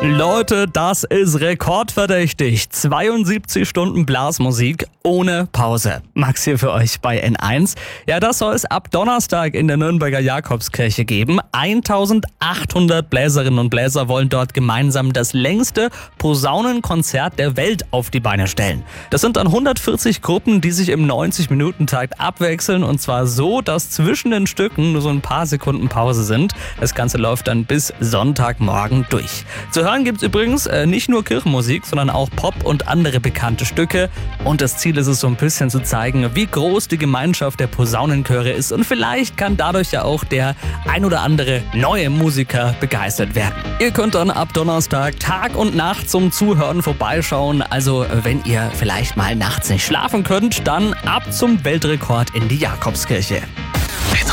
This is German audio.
Leute, das ist rekordverdächtig. 72 Stunden Blasmusik ohne Pause. Max hier für euch bei N1. Ja, das soll es ab Donnerstag in der Nürnberger Jakobskirche geben. 1800 Bläserinnen und Bläser wollen dort gemeinsam das längste Posaunenkonzert der Welt auf die Beine stellen. Das sind dann 140 Gruppen, die sich im 90-Minuten-Takt abwechseln, und zwar so, dass zwischen den Stücken nur so ein paar Sekunden Pause sind. Das Ganze läuft dann bis Sonntagmorgen durch. Zu hören gibt's übrigens nicht nur Kirchenmusik, sondern auch Pop und andere bekannte Stücke. Und das Ziel ist es, so ein bisschen zu zeigen, wie groß die Gemeinschaft der Posaunenchöre ist. Und vielleicht kann dadurch ja auch der ein oder andere neue Musiker begeistert werden. Ihr könnt dann ab Donnerstag Tag und Nacht zum Zuhören vorbeischauen. Also wenn ihr vielleicht mal nachts nicht schlafen könnt, dann ab zum Weltrekord in die Jakobskirche.